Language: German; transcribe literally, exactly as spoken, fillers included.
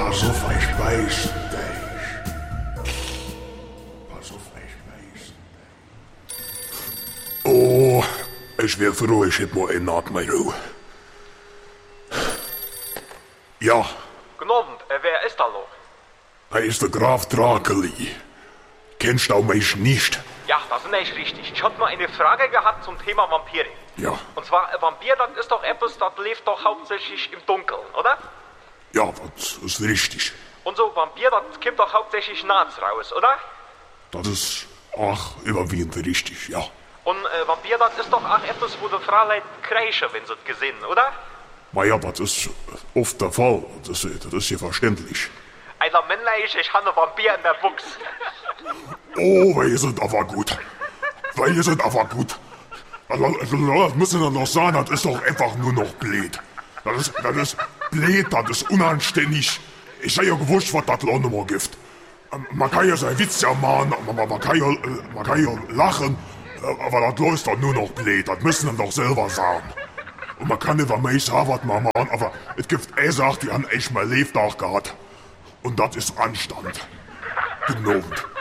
Pass auf, ich beiß dich. Pass auf, ich beiß dich. Oh, ich wär froh, ich hätt mal eine Naht mehr Ruhe. Ja. Guten Abend, äh, wer ist da noch? Er ist der Graf Drakeli. Kennst du mich nicht? Ja, das ist nicht richtig. Ich hab nur eine Frage gehabt zum Thema Vampire. Ja. Und zwar, ein Vampir, das ist doch etwas, das lebt doch hauptsächlich im Dunkeln, oder? Ja, das ist richtig. Und so Vampir, das kommt doch hauptsächlich nachts raus, oder? Das ist auch überwiegend richtig, ja. Und äh, Vampir, das ist doch auch etwas, wo die Frauen kreischen, wenn sie es gesehen, oder? Na ja, das ist oft der Fall. Das, das ist ja verständlich. Einer männlich, ich habe einen Vampir in der Buchs. Oh, wir sind aber gut. Wir sind aber gut. Also, das müssen wir noch sagen, das ist doch einfach nur noch blöd. Das ist, das ist blöd, das ist unanständig. Ich hab ja gewusst, was das noch mal gibt. Man kann ja seinen Witz ja machen, man, man, kann ja, man kann ja lachen, aber das läuft doch nur noch blöd. Das müssen wir doch selber sagen. Und man kann nicht mehr sagen, was man machen, aber es gibt eine Sache, die haben echt mal Lebtag gehabt. Und das ist Anstand. Guten Abend.